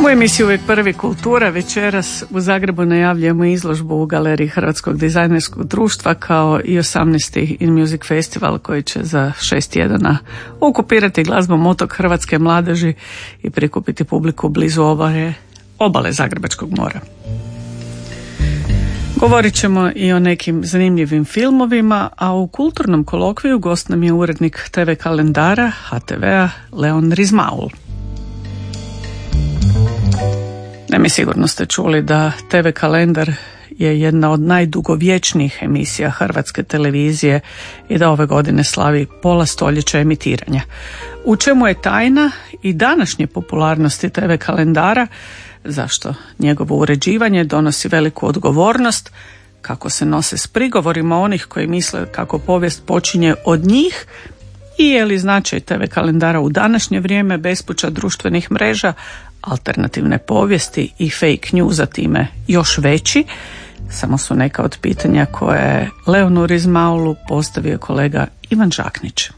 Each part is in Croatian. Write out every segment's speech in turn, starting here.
U emisiji Uvijek prvi kultura večeras u Zagrebu najavljujemo izložbu u Galeriji Hrvatskog dizajnerskog društva kao i 18. In Music Festival koji će za 6 tjedana okupirati glazbom otok hrvatske mladeži i prikupiti publiku blizu obale Zagrebačkog mora. Govorit ćemo i o nekim zanimljivim filmovima, a u kulturnom kolokviju gost nam je urednik TV kalendara HTV-a Leon Rizmaul. Naime, sigurno ste čuli da TV kalendar je jedna od najdugovječnijih emisija Hrvatske televizije i da ove godine slavi pola stoljeća emitiranja. U čemu je tajna i današnje popularnosti TV kalendara, zašto njegovo uređivanje donosi veliku odgovornost, kako se nose s prigovorima onih koji misle kako povijest počinje od njih i je li značaj TV kalendara u današnje vrijeme bespuća društvenih mreža, alternativne povijesti i fake newsa time još veći, samo su neka od pitanja koje je Leonu Rizmaulu postavio kolega Ivan Žaknić.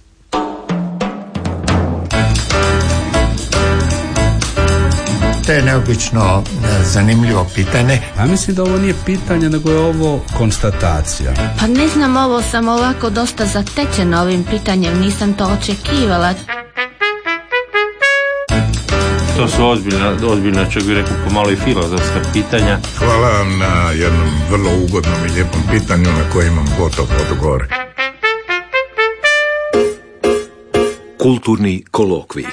To je neobično zanimljivo pitanje. Ja mislim da ovo nije pitanje, nego je ovo konstatacija. Pa ne znam, ovo sam ovako dosta zatečena ovim pitanjem, nisam to očekivala. To su ozbiljna, čak bih rekao, pomalo i filozofska pitanja. Hvala vam na jednom vrlo ugodnom i lijepom pitanju na koje imam gotov odgovor. Kulturni kolokvij.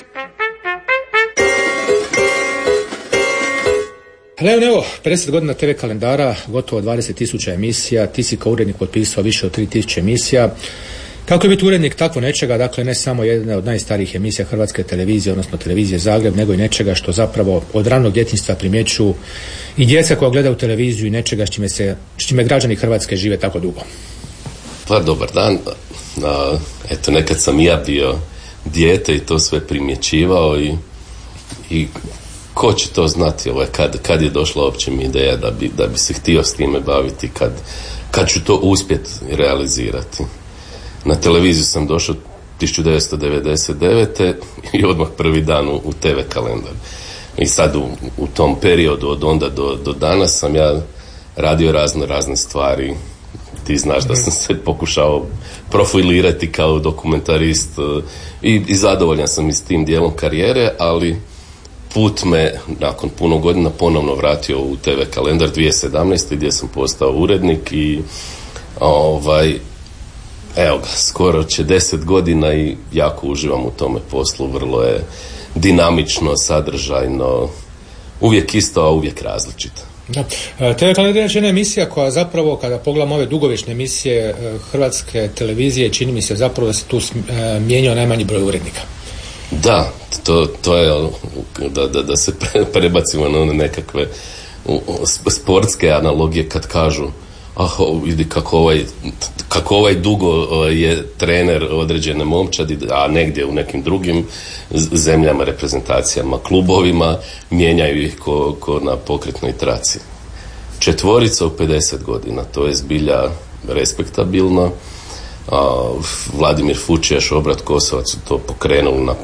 Leon, evo, 50 godina TV kalendara, gotovo 20.000 emisija, ti si kao urednik potpisao više od 3.000 emisija. Kako je biti urednik takvo nečega, dakle ne samo jedna od najstarijih emisija Hrvatske televizije, odnosno televizije Zagreb, nego i nečega što zapravo od ranog djetinjstva primjećuju i djeca koja gledaju televiziju i nečega s čime građani Hrvatske žive tako dugo? Pa dobar dan. Eto, nekad sam ja bio dijete i to sve primjećivao i ko će to znati kad je došla uopće mi ideja da bi se htio s time baviti, kad ću to uspjeti realizirati. Na televiziju sam došao 1999. i odmah prvi dan u TV kalendar. I sad u tom periodu od onda do danas sam ja radio razne stvari. Ti znaš da sam se pokušao profilirati kao dokumentarist i zadovoljan sam i s tim dijelom karijere, ali put me nakon puno godina ponovno vratio u TV kalendar 2017. gdje sam postao urednik i evo ga, skoro će 10 godina i jako uživam u tome poslu. Vrlo je dinamično, sadržajno, uvijek isto, a uvijek različito. Da. TV kalendar je jedna emisija koja zapravo, kada pogledamo ove dugovječne emisije Hrvatske televizije, čini mi se zapravo da se tu mijenjao najmanji broj urednika. Da, to je da se prebacimo na one nekakve sportske analogije kad kažu vidi kako ovaj dugo je trener određene momčadi, a negdje u nekim drugim zemljama, reprezentacijama, klubovima mijenjaju ih ko na pokretnoj traci. 4 u 50 godina, to je zbilja respektabilno. Vladimir Fučijaš, Obrat Kosovac su to pokrenuli na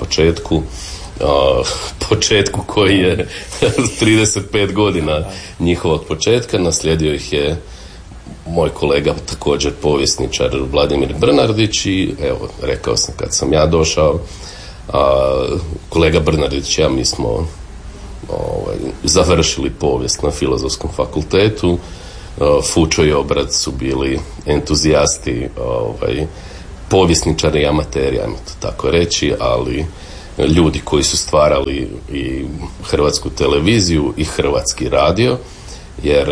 početku koji je 35 godina njihovog početka. Naslijedio ih je moj kolega, također povjesničar Vladimir Brnardić i evo, rekao sam kad sam ja došao, kolega Brnardić i ja, mi smo završili povijest na Filozofskom fakultetu. Fučo i Obrat su bili entuzijasti, povjesničari i amateri, ajmo to tako reći, ali ljudi koji su stvarali i Hrvatsku televiziju i Hrvatski radio, jer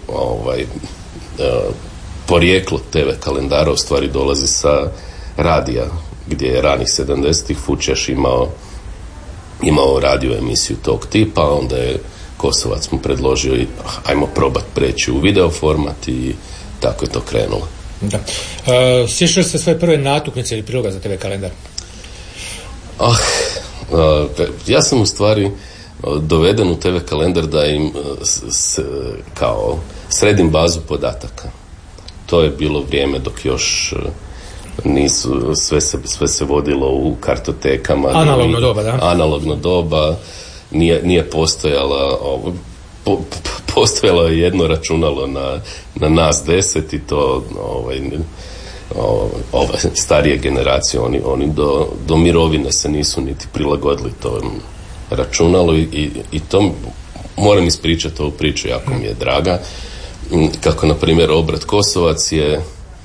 porijeklo TV kalendara u stvari dolazi sa radija, gdje je ranih 70-ih Fučjaš imao radio emisiju tog tipa, onda je Kosovac mu predložio i ajmo probat preći u video format i tako je to krenulo. Da. Sjećaš se svoje prve natuknice ili priloga za TV kalendar? Ja sam u stvari doveden u TV kalendar da im kao sredim bazu podataka. To je bilo vrijeme dok još nisu sve se vodilo u kartotekama. Analogno doba, da? Analogno doba. nije postojala postojalo je jedno računalo na nas 10 i to ove starije generacije, oni do mirovine se nisu niti prilagodili tom računalu i to moram ispričati ovu priču, jako mi je draga, kako na primjer Obrat Kosovac je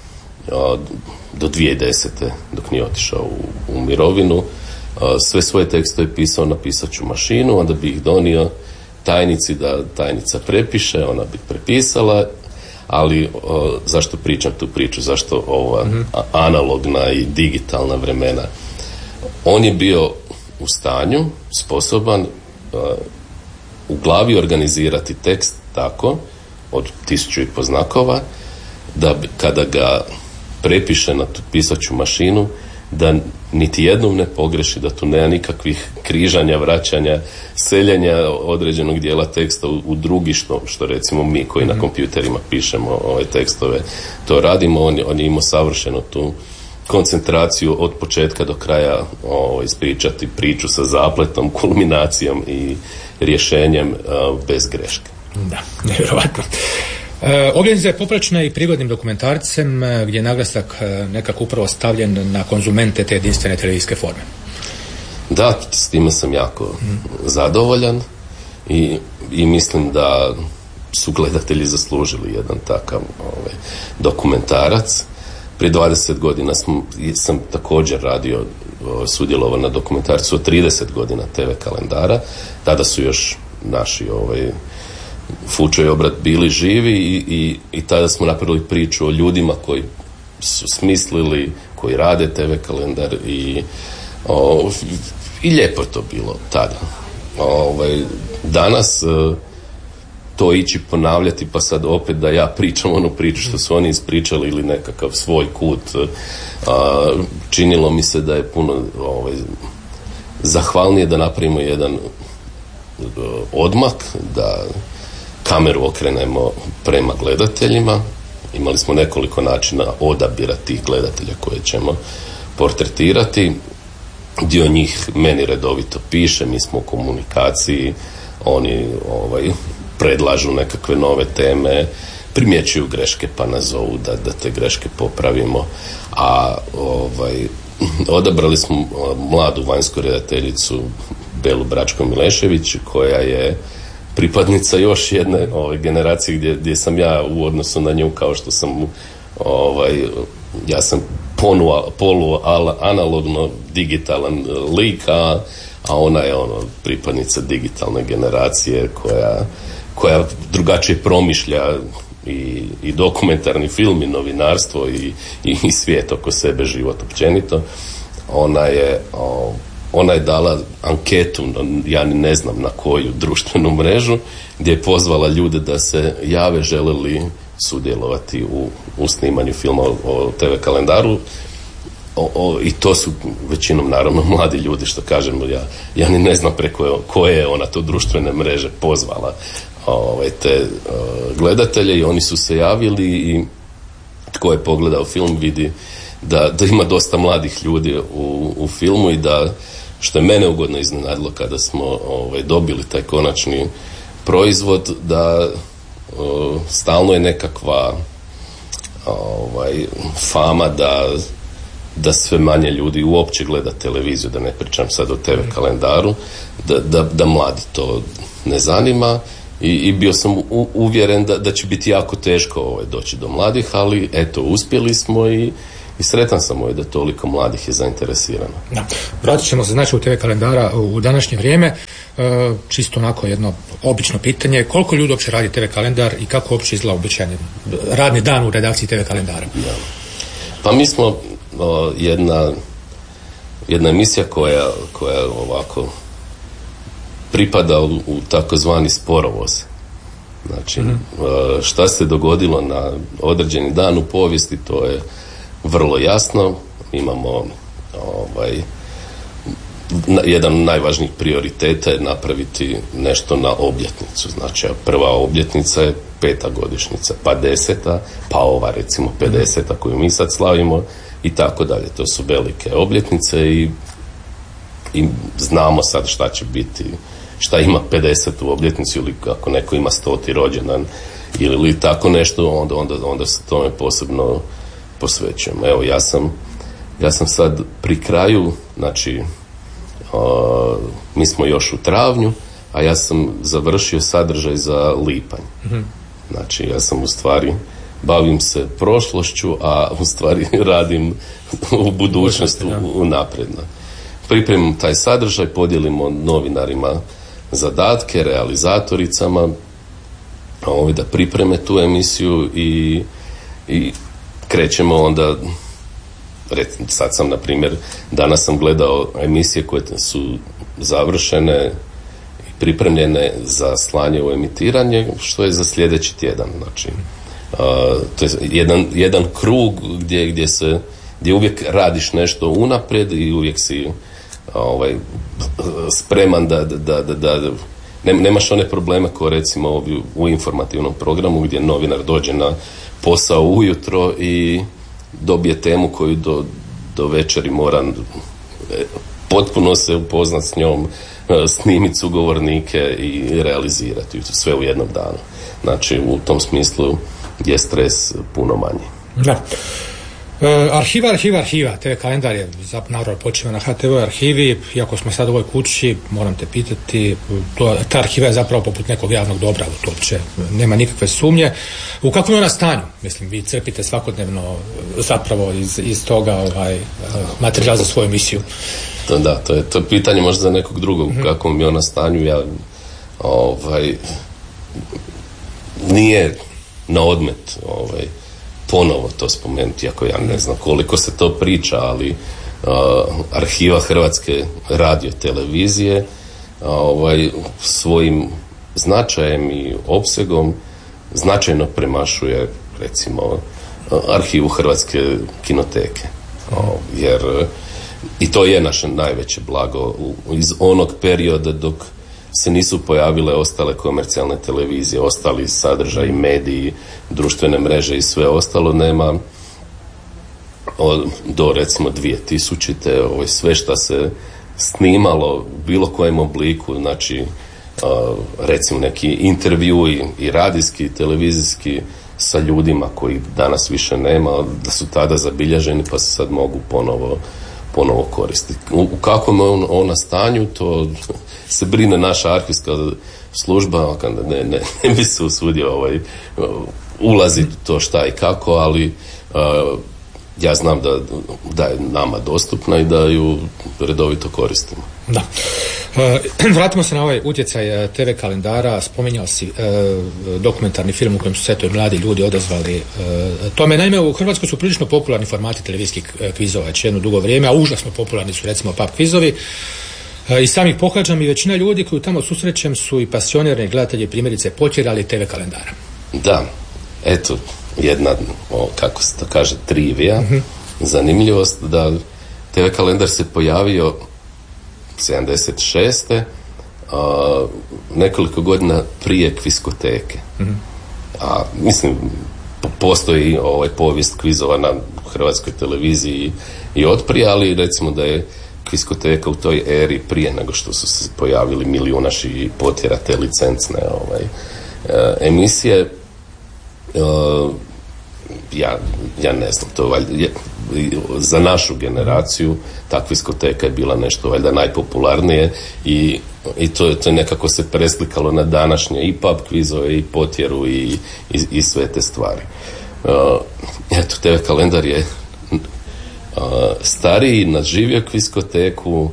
do 2010. dok nije otišao u mirovinu sve svoje tekstove pisao na pisaću mašinu, onda bi ih donio tajnici da tajnica prepiše, ona bi prepisala, ali zašto pričam tu priču, zašto ova analogna i digitalna vremena? On je bio u stanju, sposoban u glavi organizirati tekst tako, od 1500 znakova, da kada ga prepiše na tu pisaću mašinu, da niti jednom ne pogreši, da tu nema nikakvih križanja, vraćanja, seljenja određenog dijela teksta u drugi, što recimo mi koji na kompjuterima pišemo ove tekstove to radimo. On je imao savršeno tu koncentraciju od početka do kraja ispričati priču sa zapletom, kulminacijom i rješenjem bez greške. Da, nevjerovatno. Obljetnica je popraćena i prigodnim dokumentarcem gdje je naglasak nekako upravo stavljen na konzumente te jedinstvene televizijske forme. Da, s time sam jako zadovoljan i mislim da su gledatelji zaslužili jedan takav dokumentarac. Prije 20 godina sam također sudjelovao na dokumentarcu od 30 godina TV kalendara. Tada su još naši Fučo i Obrat bili živi i tada smo napravili priču o ljudima koji su smislili, koji rade TV kalendar i lijepo je to bilo tada. Danas to ići ponavljati pa sad opet da ja pričam onu priču što su oni ispričali ili nekakav svoj kut, činilo mi se da je puno zahvalnije da napravimo jedan odmak, da kameru okrenemo prema gledateljima. Imali smo nekoliko načina odabira tih gledatelja koje ćemo portretirati. Dio njih meni redovito piše, mi smo u komunikaciji, oni predlažu nekakve nove teme, primjećuju greške pa nas zovu da te greške popravimo. A odabrali smo mladu vanjsku redateljicu Belu Bračko-Milešević, koja je pripadnica još jedne generacije gdje sam ja u odnosu na nju, kao što sam ja sam polu analogno digitalan lik, a ona je pripadnica digitalne generacije koja drugačije promišlja i dokumentarni film i novinarstvo i svijet oko sebe, život općenito. Ona je dala anketu, ja ne znam na koju društvenu mrežu, gdje je pozvala ljude da se jave žele li sudjelovati u snimanju filma o TV kalendaru. I to su većinom naravno mladi ljudi, što kažemo, ja ni ne znam preko koje je ona to društvene mreže pozvala te gledatelje, i oni su se javili i tko je pogledao film vidi da ima dosta mladih ljudi u filmu i da, što je mene ugodno iznenadilo kada smo dobili taj konačni proizvod, da stalno je nekakva fama da sve manje ljudi uopće gleda televiziju, da ne pričam sad o TV kalendaru, da mladi to ne zanima i bio sam uvjeren da će biti jako teško doći do mladih, ali eto, uspjeli smo i sretan sam da toliko mladih je zainteresirano. Da. Vratit ćemo se znači u TV kalendara u današnje vrijeme. Čisto onako jedno obično pitanje. Koliko ljudi uopće radi TV kalendar i kako uopće izgleda uobičajen radni dan u redakciji TV kalendara? Da. Pa mi smo jedna emisija koja ovako pripada u takozvani sporovoz. Znači, šta se dogodilo na određeni dan u povijesti, to je vrlo jasno. Imamo jedan od najvažnijih prioriteta je napraviti nešto na obljetnicu. Znači, prva obljetnica je 5. godišnjica, pa 10. pa ova recimo 50. koju mi sad slavimo i tako dalje. To su velike obljetnice i i znamo sad šta će biti, šta ima 50. obljetnicu ili ako neko ima 100. rođendan ili tako nešto, onda se tome posebno posvećujem. Evo, ja sam sad pri kraju, znači mi smo još u travnju, a ja sam završio sadržaj za lipanj. Znači, ja sam u stvari bavim se prošlošću, a u stvari radim u budućnosti unapredno. Pripremim taj sadržaj, podijelimo novinarima zadatke, realizatoricama, da pripreme tu emisiju i krećemo onda. Sad sam, na primjer, danas sam gledao emisije koje su završene i pripremljene za slanje u emitiranje, što je za sljedeći tjedan. Znači, to je jedan krug gdje uvijek radiš nešto unaprijed i uvijek si spreman da nemaš one probleme koje recimo u informativnom programu gdje novinar dođe na posao ujutro i dobije temu koju do večeri mora potpuno se upoznat s njom, snimiti sugovornike i realizirati sve u jednom danu. Znači, u tom smislu je stres puno manji. Da. Arhiva. TV kalendar je naravno počeo na HTV arhivi. Iako smo sad u ovoj kući, moram te pitati, ta arhiva je zapravo poput nekog javnog dobra, to uopće nema nikakve sumnje. U kakvom je ona stanju? Mislim, vi crpite svakodnevno zapravo iz toga materijal za svoju emisiju. To je pitanje možda za nekog drugog. U kakvom je ona stanju, ja nije na odmet ponovo to spomenuti, iako ja ne znam koliko se to priča, ali arhiva Hrvatske radiotelevizije svojim značajem i opsegom značajno premašuje recimo arhivu Hrvatske kinoteke. Jer i to je naše najveće blago iz onog perioda dok se nisu pojavile ostale komercijalne televizije, ostali sadržaji, mediji, društvene mreže i sve ostalo, nema do recimo 2000. Sve što se snimalo u bilo kojem obliku, znači recimo neki intervju i radijski i televizijski sa ljudima koji danas više nema, da su tada zabilježeni pa se sad mogu ponovo koristiti. U kakvom je ona stanju, to se brine naša arhivska služba, ne bi se usudio ulaziti u to šta i kako, ali ja znam da je nama dostupna i da ju redovito koristimo. Da. Vratimo se na ovaj utjecaj TV kalendara. Spominjao si dokumentarni film u kojem su se to i mladi ljudi odazvali tome. Naime, u Hrvatskoj su prilično popularni formati televizijskih kvizova već jedno dugo vrijeme, a užasno popularni su recimo pub kvizovi. I samih pohađam i većina ljudi koju tamo susrećem su i pasionirani gledatelji, primjerice Potjera TV kalendara. Da, eto jedna, kako se to kaže, trivija, zanimljivost, da TV kalendar se pojavio 76. Nekoliko godina prije kviskoteke. A mislim, postoji povijest kvizova na Hrvatskoj televiziji i otprije, ali recimo da je kviskoteka u toj eri prije nego što su se pojavili Milijunaši i Potjera, te licencne emisije. Ja ne znam, to valjda za našu generaciju ta kviskoteka je bila nešto valjda najpopularnije i to je nekako se preslikalo na današnje i pub kvizove i Potjeru i sve te stvari. Eto, TV kalendar je stariji, nadživio kviskoteku,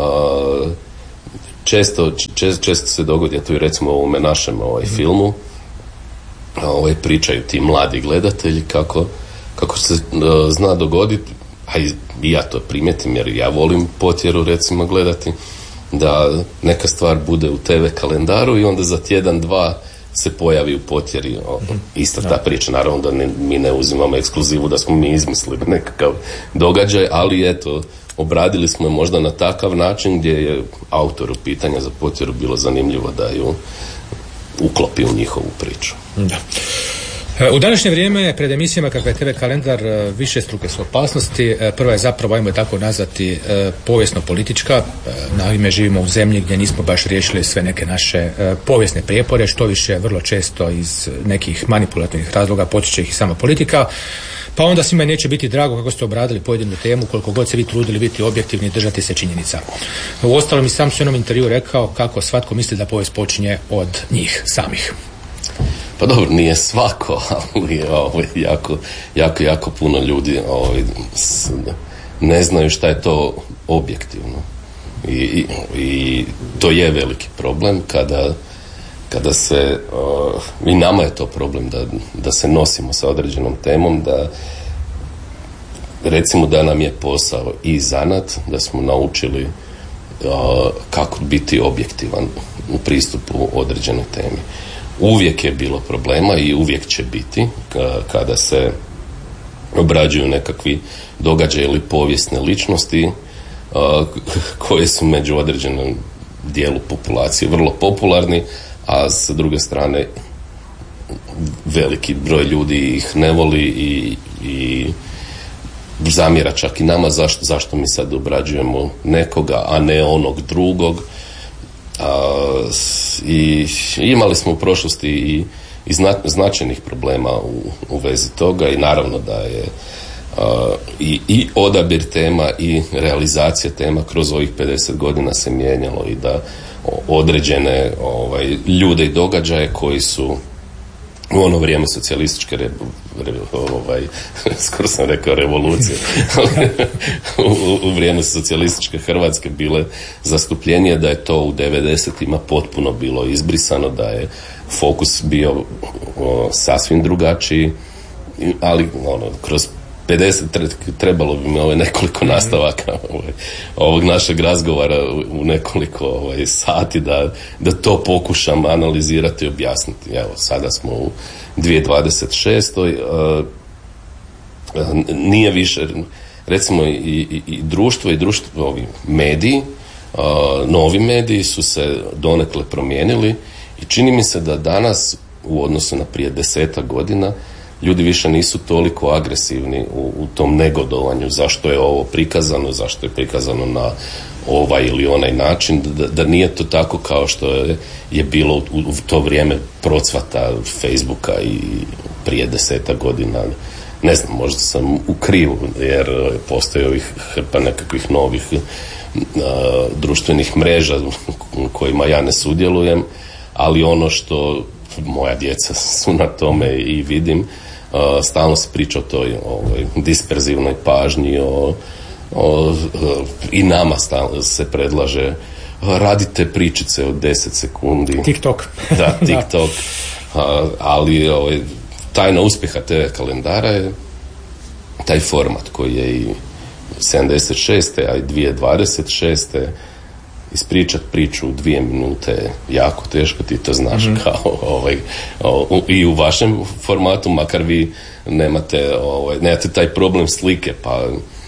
često se dogodi, a to je recimo u ovome našem filmu, pričaju ti mladi gledatelji kako se zna dogoditi, a i ja to primijetim jer ja volim Potjeru recimo gledati, da neka stvar bude u TV kalendaru i onda za tjedan, dva se pojavi u Potjeri ista ta priča. Naravno da mi ne uzimamo ekskluzivu da smo mi izmislili nekakav događaj, ali eto, obradili smo je možda na takav način gdje je autoru pitanja za Potjeru bilo zanimljivo da ju uklopi u njihovu priču. Da. U današnje vrijeme pred emisijama kakva je TV kalendar više struke su opasnosti. Prva je zapravo, ajmo je tako nazvati, povijesno-politička. Naime, živimo u zemlji gdje nismo baš riješili sve neke naše povijesne prijepore, što više vrlo često iz nekih manipulativnih razloga potiče ih sama politika. Pa onda svima neće biti drago kako ste obradili pojedinu temu, koliko god se vi trudili biti objektivni i držati se činjenica. Uostalom i sam su u jednom intervju rekao kako svatko misli da povijest počinje od njih samih. Pa dobro, nije svako, ali jako puno ljudi ne znaju šta je to objektivno. I to je veliki problem kada se, i nama je to problem da se nosimo sa određenom temom, da recimo da nam je posao i zanat, da smo naučili kako biti objektivan u pristupu određenoj temi. Uvijek je bilo problema i uvijek će biti kada se obrađuju nekakvi događaji ili povijesne ličnosti koje su među određenom dijelu populacije vrlo popularni, a sa druge strane veliki broj ljudi ih ne voli i zamjera čak i nama zašto mi sad obrađujemo nekoga, a ne onog drugog. I imali smo u prošlosti i značajnih problema u vezi toga i naravno da je i odabir tema i realizacija tema kroz ovih 50 godina se mijenjalo i da određene ljude i događaje koji su u ono vrijeme socijalističke skoro sam rekao revolucije u vrijeme socijalističke Hrvatske bile zastupljenije, da je to u 90-ima potpuno bilo izbrisano, da je fokus bio sasvim drugačiji, ali kroz 50 trebalo bi mi nekoliko nastavaka ovog našeg razgovora u nekoliko sati da to pokušam analizirati i objasniti. Evo, sada smo u 2026. Nije više, recimo i društvo ovi mediji, novi mediji su se donekle promijenili i čini mi se da danas u odnosu na prije 10 godina ljudi više nisu toliko agresivni u tom negodovanju zašto je ovo prikazano, zašto je prikazano na ovaj ili onaj način, da nije to tako kao što je bilo u to vrijeme procvata Facebooka i prije 10 godina. Ne znam, možda sam u krivu, jer postoje ovih hrpa nekakvih novih društvenih mreža u kojima ja ne sudjelujem, ali ono što moja djeca su na tome i vidim, stalno se priča o toj disperzivnoj pažnji, i nama stalno se predlaže radite pričice od 10 sekundi. TikTok. Da, TikTok. Ali tajna uspjeha TV kalendara je taj format koji je i 76. a i 2026. ispričat priču u 2 minute je jako teško, ti to znaš, kao i u vašem formatu, makar vi nemate taj problem slike, pa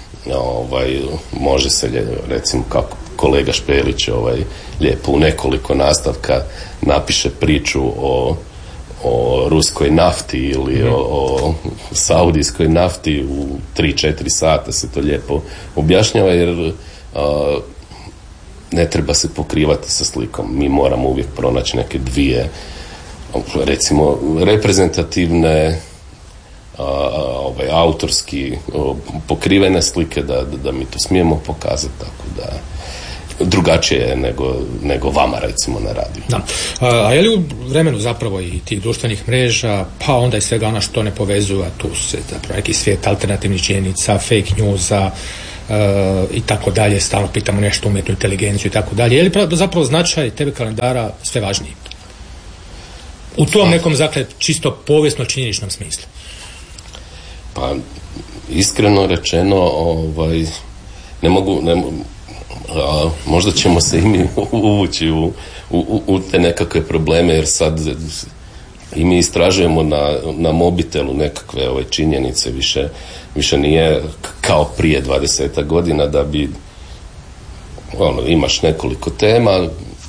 može se recimo kako kolega Špelić lijepo u nekoliko nastavka napiše priču o ruskoj nafti ili o saudijskoj nafti u 3-4 sata se to lijepo objašnjava, jer ne treba se pokrivati sa slikom. Mi moramo uvijek pronaći neke dvije, recimo, reprezentativne, autorski pokrivene slike da mi to smijemo pokazati, tako da drugačije je nego vama, recimo, na radiju. Da. A je li u vremenu zapravo i tih društvenih mreža, pa onda i svega ono što ne povezuju, a tu se zapravo neki svijet alternativnih činjenica, fake newsa, i tako dalje, stalno pitamo nešto umjetnu inteligenciju i tako dalje. Je li zapravo značaj TV kalendara sve važniji? U tom nekom, dakle, čisto povijesno činjeničnom smislu. Pa, iskreno rečeno, ne mogu, možda ćemo se i mi uvući u te nekakve probleme, jer sad i mi istražujemo na mobitelu nekakve činjenice, više nije kao prije 20 godina da bi imaš nekoliko tema,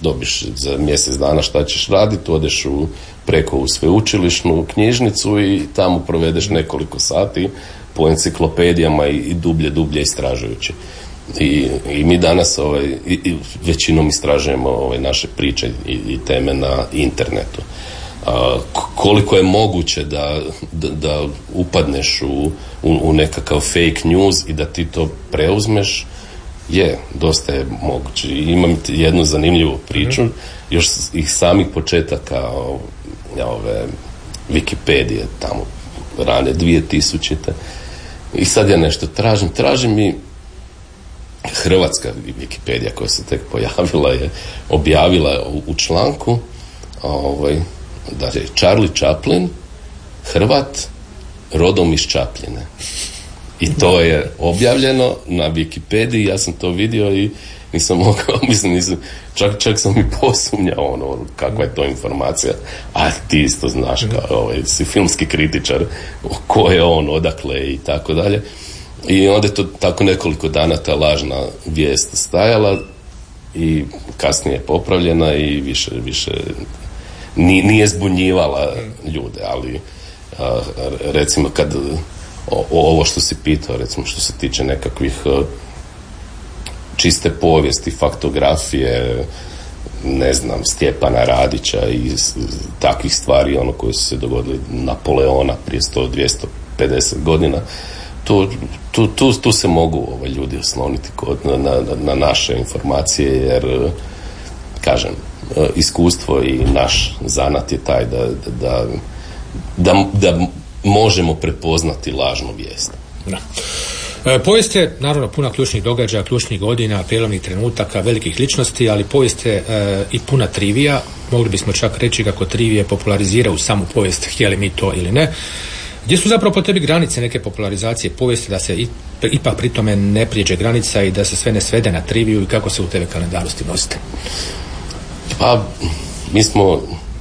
dobiš za mjesec dana šta ćeš raditi, odeš preko u sveučilišnu knjižnicu i tamo provedeš nekoliko sati po enciklopedijama i dublje istražujući. I mi danas većinom istražujemo naše priče i teme na internetu. Koliko je moguće da upadneš u nekakav fake news i da ti to preuzmeš, dosta je moguće. Imam jednu zanimljivu priču, još ih samih početaka ove Wikipedije, tamo rane 2000. I sad ja nešto tražim i hrvatska Wikipedija koja se tek pojavila je objavila u članku da je Charlie Chaplin Hrvat rodom iz Čapljine. I to je objavljeno na Wikipediji, ja sam to vidio i nisam mogao, čak sam i posumnjao kakva je to informacija, a ti isto znaš kao si filmski kritičar, ko je on, odakle i tako dalje. I onda je to tako nekoliko dana ta lažna vijest stajala i kasnije popravljena i više nije zbunjivala ljude, ali recimo kad ovo što si pitao, recimo što se tiče nekakvih čiste povijesti, faktografije, ne znam, Stjepana Radića i takvih stvari koje su se dogodili, Napoleona prije 100-250 godina, tu se mogu ljudi osloniti na naše informacije, jer kažem, iskustvo i naš zanat je taj da možemo prepoznati lažnu vijest. Da. Povijest je naravno puna ključnih događaja, ključnih godina, prijelomnih trenutaka, velikih ličnosti, ali povijest je i puna trivija. Mogli bismo čak reći kako trivije populariziraju samu povijest, htjeli mi to ili ne. Gdje su zapravo po tebi granice neke popularizacije povijesti, da se ipak pri tome ne prijeđe granica i da se sve ne svede na triviju, i kako se u TV kalendaru s tim nosite? Pa, mi smo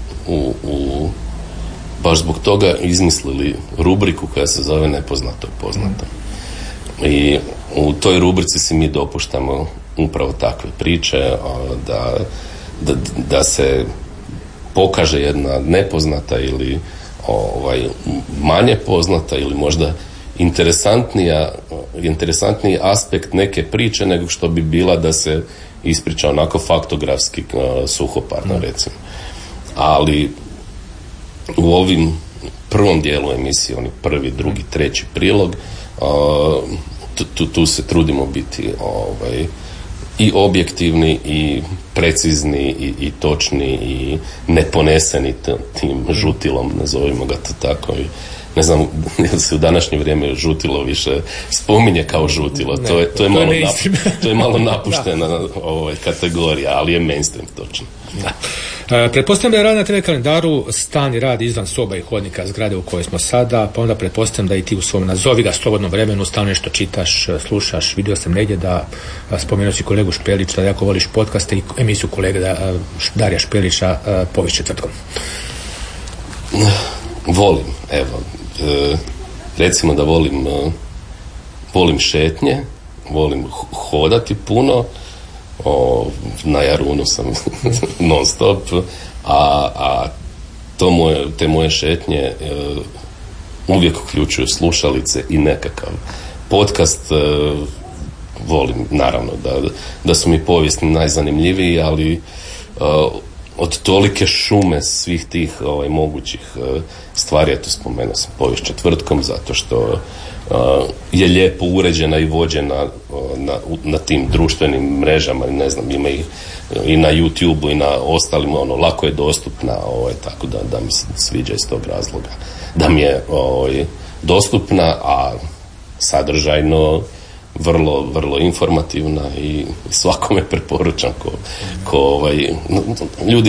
baš zbog toga izmislili rubriku koja se zove Nepoznato je poznato. I u toj rubrici si mi dopuštamo upravo takve priče, da se pokaže jedna nepoznata ili manje poznata ili možda interesantniji aspekt neke priče nego što bi bila da se ispriča onako faktografski suhoparno, recimo. Ali u ovim prvom dijelu emisije, oni prvi, drugi, treći prilog, tu se trudimo biti i objektivni i precizni i točni i neponeseni tim žutilom, nazovimo ga to tako. I ne znam, jel se u današnje vrijeme žutilo više spominje kao žutilo. To je malo napuštena kategorija, ali je mainstream točno. Da. Pretpostavljam da je rad na TV kalendaru stalni rad izvan soba i hodnika zgrade u kojoj smo sada, pa onda pretpostavljam da i ti u svom, nazovi ga, slobodnom vremenu stalno nešto čitaš, slušaš. Vidio sam negdje da spomenuo si kolegu Špelića, da jako voliš podcaste i emisiju kolege Darija Špelića Povijest četvrtkom. Volim, evo, recimo da volim šetnje, volim hodati puno, na Jarunu sam non stop, a te moje šetnje uvijek uključuju slušalice i nekakav podcast. Volim, naravno, da su mi povijesni najzanimljiviji, ali od tolike šume svih tih mogućih stvari, eto spomenuo sam Povijest četvrtkom, zato što je lijepo uređena i vođena na tim društvenim mrežama, ne znam, ima ih i na YouTube-u i na ostalim, lako je dostupna, tako da mi se sviđa iz tog razloga. Da mi je dostupna, a sadržajno vrlo, vrlo informativna i svakome preporučam ljudi